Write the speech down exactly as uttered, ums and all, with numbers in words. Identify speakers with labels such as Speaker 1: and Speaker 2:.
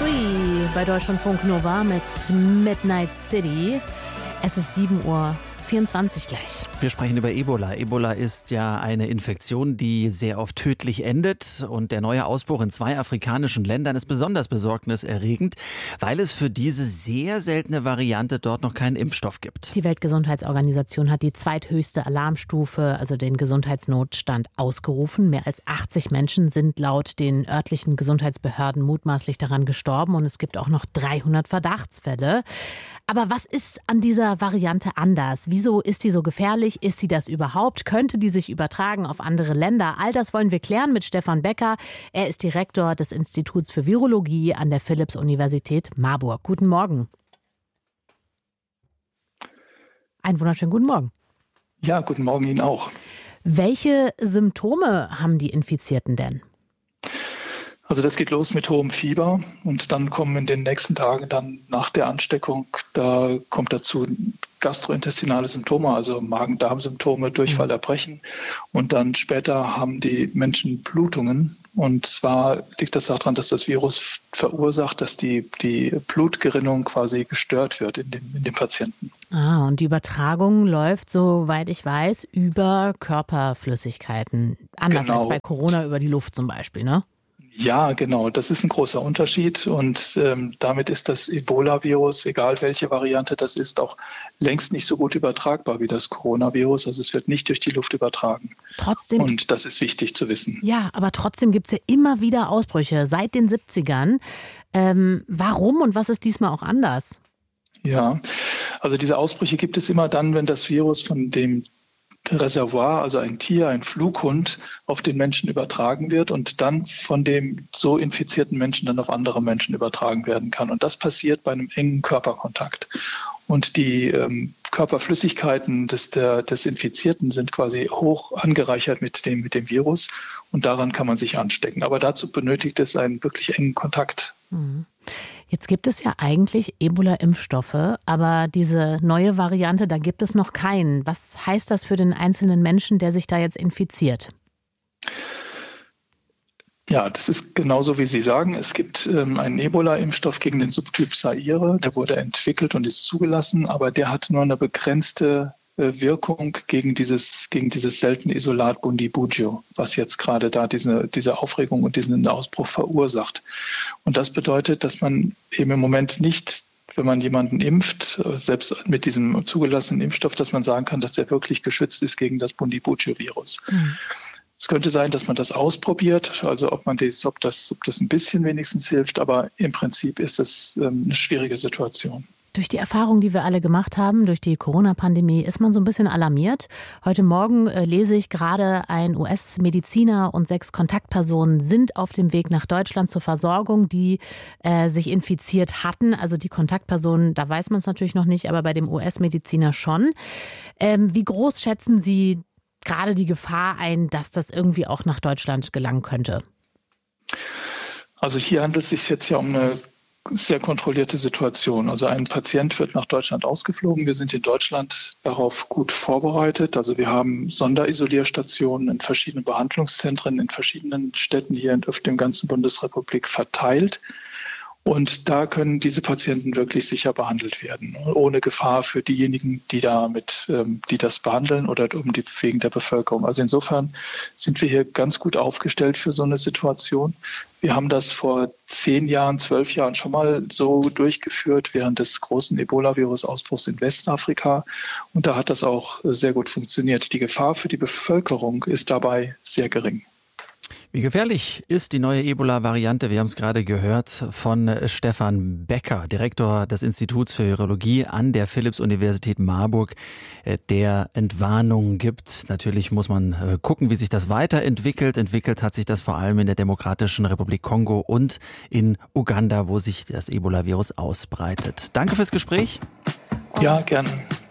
Speaker 1: Free bei Deutschlandfunk Nova mit Midnight City. Es ist sieben Uhr vierundzwanzig gleich.
Speaker 2: Wir sprechen über Ebola. Ebola ist ja eine Infektion, die sehr oft tödlich endet. Und der neue Ausbruch in zwei afrikanischen Ländern ist besonders besorgniserregend, weil es für diese sehr seltene Variante dort noch keinen Impfstoff gibt.
Speaker 1: Die Weltgesundheitsorganisation hat die zweithöchste Alarmstufe, also den Gesundheitsnotstand, ausgerufen. Mehr als achtzig Menschen sind laut den örtlichen Gesundheitsbehörden mutmaßlich daran gestorben. Und es gibt auch noch dreihundert Verdachtsfälle. Aber was ist an dieser Variante anders? Wieso ist die so gefährlich? Ist sie das überhaupt? Könnte die sich übertragen auf andere Länder? All das wollen wir klären mit Stefan Becker. Er ist Direktor des Instituts für Virologie an der Philipps-Universität Marburg. Guten Morgen. Einen wunderschönen guten Morgen.
Speaker 3: Ja, guten Morgen Ihnen auch.
Speaker 1: Welche Symptome haben die Infizierten denn?
Speaker 3: Also das geht los mit hohem Fieber und dann kommen in den nächsten Tagen dann nach der Ansteckung, da kommt dazu gastrointestinale Symptome, also Magen-Darm-Symptome, Durchfall, Erbrechen und dann später haben die Menschen Blutungen und zwar liegt das daran, dass das Virus verursacht, dass die, die Blutgerinnung quasi gestört wird in dem, in dem Patienten.
Speaker 1: Ah, und die Übertragung läuft, soweit ich weiß, über Körperflüssigkeiten, anders
Speaker 3: Genau.
Speaker 1: als bei Corona über die Luft zum Beispiel, ne?
Speaker 3: Ja, genau. Das ist ein großer Unterschied und ähm, damit ist das Ebola-Virus, egal welche Variante das ist, auch längst nicht so gut übertragbar wie das Coronavirus. Also es wird nicht durch die Luft übertragen.
Speaker 1: Trotzdem.
Speaker 3: Und das ist wichtig zu wissen.
Speaker 1: Ja, aber trotzdem gibt es ja immer wieder Ausbrüche seit den siebzigern. Ähm, warum und was ist diesmal auch anders?
Speaker 3: Ja, also diese Ausbrüche gibt es immer dann, wenn das Virus von dem Reservoir, also ein Tier, ein Flughund, auf den Menschen übertragen wird und dann von dem so infizierten Menschen dann auf andere Menschen übertragen werden kann. Und das passiert bei einem engen Körperkontakt. Und die ähm, Körperflüssigkeiten des, der, des Infizierten sind quasi hoch angereichert mit dem, mit dem Virus und daran kann man sich anstecken. Aber dazu benötigt es einen wirklich engen Kontakt.
Speaker 1: Jetzt gibt es ja eigentlich Ebola-Impfstoffe, aber diese neue Variante, da gibt es noch keinen. Was heißt das für den einzelnen Menschen, der sich da jetzt infiziert?
Speaker 3: Ja, das ist genauso, wie Sie sagen. Es gibt ähm, einen Ebola-Impfstoff gegen den Subtyp Zaire. Der wurde entwickelt und ist zugelassen, aber der hat nur eine begrenzte äh, Wirkung gegen dieses, gegen dieses seltene Isolat Bundibugyo, was jetzt gerade da diese, diese Aufregung und diesen Ausbruch verursacht. Und das bedeutet, dass man eben im Moment nicht, wenn man jemanden impft, selbst mit diesem zugelassenen Impfstoff, dass man sagen kann, dass der wirklich geschützt ist gegen das Bundibugyo-Virus. Mhm. Es könnte sein, dass man das ausprobiert, also ob man das, ob das, ob das ein bisschen wenigstens hilft, aber im Prinzip ist es ähm, eine schwierige Situation.
Speaker 1: Durch die Erfahrung, die wir alle gemacht haben, durch die Corona-Pandemie, ist man so ein bisschen alarmiert. Heute Morgen äh, lese ich gerade, ein U S-Mediziner und sechs Kontaktpersonen sind auf dem Weg nach Deutschland zur Versorgung, die äh, sich infiziert hatten. Also die Kontaktpersonen, da weiß man es natürlich noch nicht, aber bei dem U S-Mediziner schon. Ähm, wie groß schätzen Sie gerade die Gefahr ein, dass das irgendwie auch nach Deutschland gelangen könnte?
Speaker 3: Also hier handelt es sich jetzt ja um eine sehr kontrollierte Situation. Also ein Patient wird nach Deutschland ausgeflogen. Wir sind in Deutschland darauf gut vorbereitet. Also wir haben Sonderisolierstationen in verschiedenen Behandlungszentren, in verschiedenen Städten hier auf dem ganzen Bundesrepublik verteilt. Und da können diese Patienten wirklich sicher behandelt werden, ohne Gefahr für diejenigen, die damit, ähm, die das behandeln oder um die wegen der Bevölkerung. Also insofern sind wir hier ganz gut aufgestellt für so eine Situation. Wir haben das vor zehn Jahren, zwölf Jahren schon mal so durchgeführt während des großen Ebola-Virus-Ausbruchs in Westafrika. Und da hat das auch sehr gut funktioniert. Die Gefahr für die Bevölkerung ist dabei sehr gering.
Speaker 2: Wie gefährlich ist die neue Ebola-Variante? Wir haben es gerade gehört von Stefan Becker, Direktor des Instituts für Virologie an der Philipps-Universität Marburg, der Entwarnung gibt. Natürlich muss man gucken, wie sich das weiterentwickelt. Entwickelt hat sich das vor allem in der Demokratischen Republik Kongo und in Uganda, wo sich das Ebola-Virus ausbreitet. Danke fürs Gespräch.
Speaker 3: Ja, gerne.